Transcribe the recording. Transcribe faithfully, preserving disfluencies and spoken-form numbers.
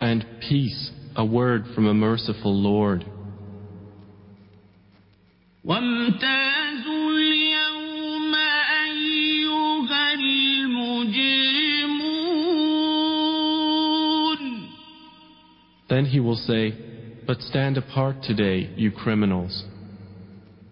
and peace, a word from a merciful Lord. وامتازوا اليوم أيها المجرمون. Then he will say, but stand apart today, you criminals.